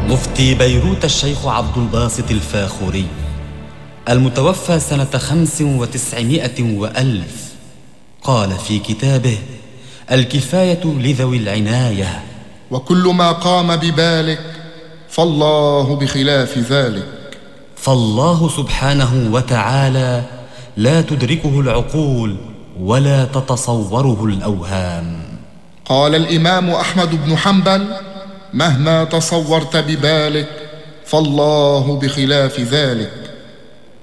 مفتي بيروت الشيخ عبد الباسط الفاخوري المتوفى سنة 95 وألف قال في كتابه الكفاية لذوي العناية: وكل ما قام ببالك فالله بخلاف ذلك. فالله سبحانه وتعالى لا تدركه العقول ولا تتصوره الأوهام. قال الإمام أحمد بن حنبل: مهما تصورت ببالك فالله بخلاف ذلك.